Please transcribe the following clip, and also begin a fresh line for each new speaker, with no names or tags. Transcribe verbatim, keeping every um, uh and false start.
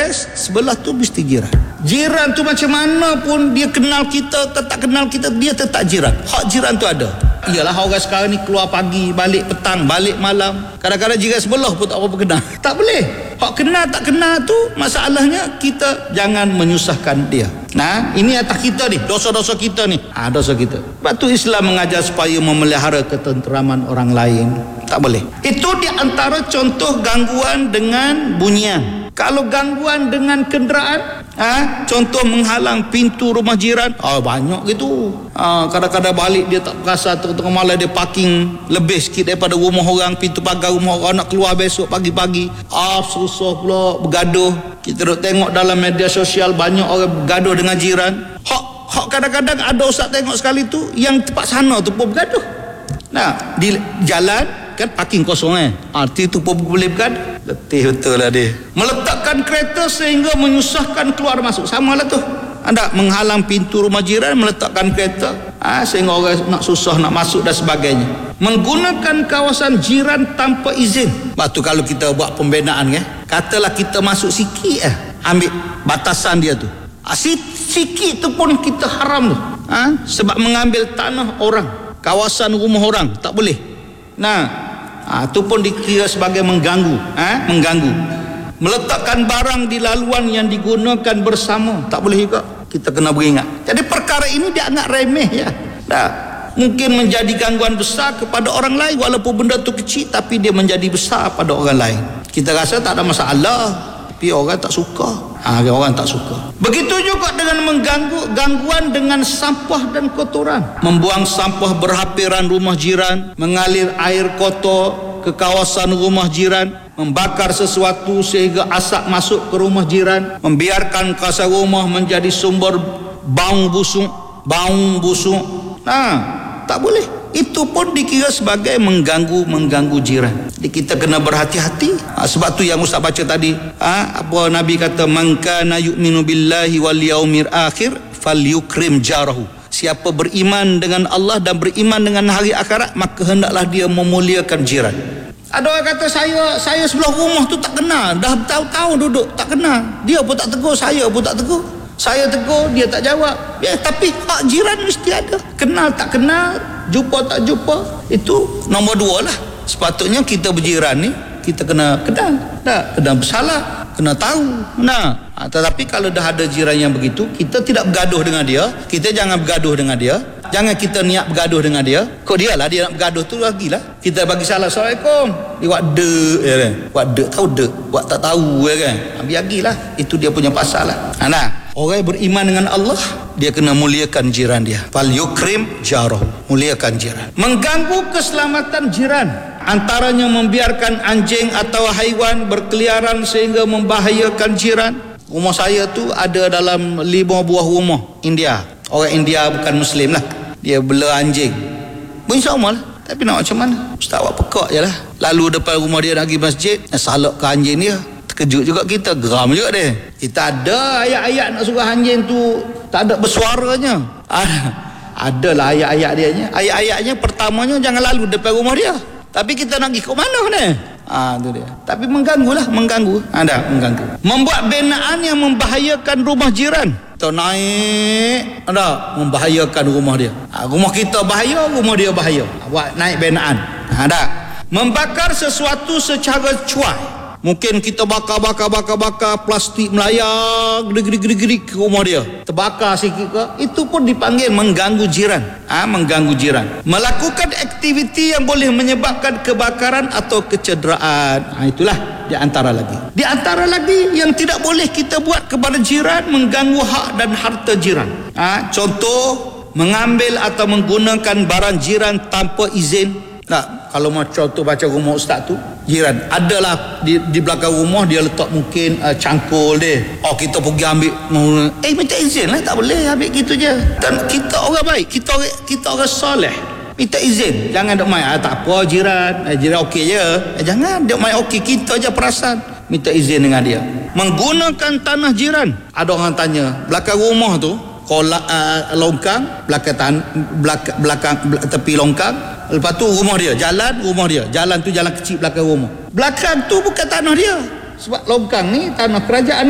beres, sebelah tu mesti jiran. Jiran tu macam mana pun dia kenal kita ke tak kenal kita, dia tetap jiran. Hak jiran tu ada. Iyalah orang sekarang ni keluar pagi, balik petang, balik malam. Kadang-kadang jiran sebelah pun tak apa kenal. Tak boleh. Hak kenal tak kenal tu masalahnya kita jangan menyusahkan dia. Nah, ini atas kita ni, dosa-dosa kita ni. Ah, dosa kita. Sebab tu Islam mengajar supaya memelihara ketenteraman orang lain. Tak boleh. Itu di antara contoh gangguan dengan bunyian. Kalau gangguan dengan kenderaan, ha, contoh menghalang pintu rumah jiran, oh, banyak gitu. Ha, kadang-kadang balik dia tak perasan, tengah-tengah malam dia parking lebih sikit daripada rumah orang, pintu pagar rumah orang, nak keluar besok pagi-pagi. Ah, susah pula bergaduh. Kita duk tengok dalam media sosial banyak orang bergaduh dengan jiran. Hak, hak kadang-kadang ada ustaz tengok sekali tu, yang tempat sana tu pun bergaduh. Nah, di jalan kan parking kosong eh. Arti tu pun boleh bergaduh. Letih betul lah dia. Meletakkan kereta sehingga menyusahkan keluar masuk. Samalah tu. Anda menghalang pintu rumah jiran, meletakkan kereta, ha, sehingga orang nak susah nak masuk dan sebagainya. Menggunakan kawasan jiran tanpa izin. Lepas tu kalau kita buat pembinaan eh, katalah kita masuk sikit eh, ambil batasan dia tu. Ha, sikit tu pun kita haram tu. Ha, sebab mengambil tanah orang, kawasan rumah orang, tak boleh. Nah, ha, itu pun dikira sebagai mengganggu, ha? mengganggu. Meletakkan barang di laluan yang digunakan bersama, tak boleh juga. Kita kena beringat. Jadi perkara ini dianggap remeh ya. Nah, mungkin menjadi gangguan besar kepada orang lain, walaupun benda tu kecil, tapi dia menjadi besar pada orang lain. Kita rasa tak ada masalah, tapi orang tak suka. Ha, orang tak suka. Begitu juga dengan mengganggu, gangguan dengan sampah dan kotoran. Membuang sampah berhampiran rumah jiran, mengalir air kotor ke kawasan rumah jiran, membakar sesuatu sehingga asap masuk ke rumah jiran, membiarkan kawasan rumah menjadi sumber bau busuk, bau busuk. Nah, tak boleh. Itu pun dikira sebagai mengganggu mengganggu jiran. Jadi kita kena berhati-hati. Ha, sebab tu yang Ustaz baca tadi, ha, apa Nabi kata, man kana yu'minu billahi wal yaumil akhir falyukrim jarahu. Siapa beriman dengan Allah dan beriman dengan hari akhirat, maka hendaklah dia memuliakan jiran. Ada orang kata, saya saya sebelah rumah tu tak kenal, dah bertahun-tahun duduk tak kenal, dia pun tak tegur, saya pun tak tegur. Saya tegur, dia tak jawab. Ya, tapi hak jiran mesti ada. Kenal tak kenal, jumpa tak jumpa, itu nombor dua lah. Sepatutnya kita berjiran ni, kita kena kenal, tak kena bersalah, kena tahu. Nah, tetapi kalau dah ada jiran yang begitu, kita tidak bergaduh dengan dia. Kita jangan bergaduh dengan dia. Jangan kita niat bergaduh dengan dia. Kok dia lah dia nak bergaduh tu lagi lah. Kita bagi salah, Assalamualaikum. Dia buat dek ya kan. Buat dek, tahu dek. Buat tak tahu ya kan. Bagi lah. Itu dia punya pasal lah. Nah, orang yang beriman dengan Allah, dia kena muliakan jiran dia. Fal yukrim jarah. Muliakan jiran. Mengganggu keselamatan jiran, antaranya membiarkan anjing atau haiwan berkeliaran sehingga membahayakan jiran. Rumah saya tu ada dalam lima buah rumah India. Orang India bukan Muslim lah. Dia bela anjing. Bersama lah. Tapi nak macam mana? Ustaz buat pekak je lah. Lalu depan rumah dia nak pergi masjid, nak salak ke anjing dia. Terkejut juga kita, geram juga dia. Kita ada ayat-ayat nak suruh anjing tu tak ada bersuaranya. Adalah ayat-ayat dia. Ayat-ayatnya pertamanya jangan lalu depan rumah dia. Tapi kita nak pergi ke mana ni? Ah, tu dia. Tapi mengganggu lah, mengganggu. Ada mengganggu. Membuat binaan yang membahayakan rumah jiran. Kita naik, ada membahayakan rumah dia. Ha, rumah kita bahaya, rumah dia bahaya. Ha, buat naik binaan. Ada. Membakar sesuatu secara cuai. Mungkin kita bakar-bakar-bakar-bakar plastik melayang gede-gede ke rumah dia. Terbakar sikit ke, itu pun dipanggil mengganggu jiran. Ha, mengganggu jiran. Melakukan aktiviti yang boleh menyebabkan kebakaran atau kecederaan. Ha, itulah di antara lagi. Di antara lagi yang tidak boleh kita buat kepada jiran, mengganggu hak dan harta jiran. Ha, contoh, mengambil atau menggunakan barang jiran tanpa izin. Nah, kalau macam tu baca rumah ustaz tu, jiran adalah di, di belakang rumah dia letak mungkin uh, cangkul dia. Oh, kita pergi ambil, eh minta izin lah, tak boleh ambil gitu je. Dan kita orang baik, kita orang, kita orang soleh, minta izin. Jangan duk main, ah, tak apa jiran, eh, jiran okey je. Eh, jangan duk main okey, kita je perasan. Minta izin dengan dia. Menggunakan tanah jiran. Ada orang tanya, belakang rumah tu kolak uh, longkang, belakang tan, belakang, belakang belakang tepi longkang. Lepas tu rumah dia, jalan rumah dia. Jalan tu jalan kecil belakang rumah. Belakang tu bukan tanah dia. Sebab longkang ni tanah kerajaan.